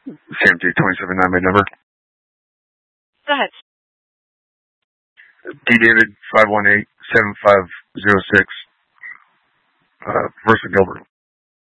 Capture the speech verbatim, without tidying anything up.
C M T twenty-seven nine, my number. Go ahead. D David five one eight seven five zero six. Uh, Versa Gilbert.